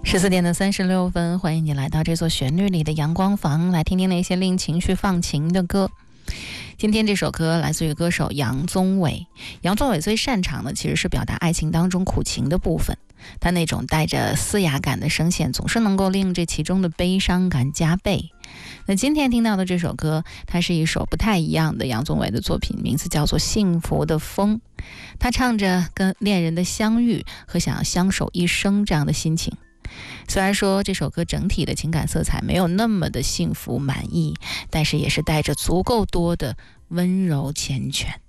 14:36，欢迎你来到这座旋律里的阳光房，来听听那些令情绪放晴的歌。今天这首歌来自于歌手杨宗纬。杨宗纬最擅长的其实是表达爱情当中苦情的部分，他那种带着嘶哑感的声线总是能够令这其中的悲伤感加倍。那今天听到的这首歌，它是一首不太一样的杨宗纬的作品，名字叫做《幸福的风》。他唱着跟恋人的相遇和想要相守一生这样的心情。虽然说这首歌整体的情感色彩没有那么的幸福满意，但是也是带着足够多的温柔缱绻。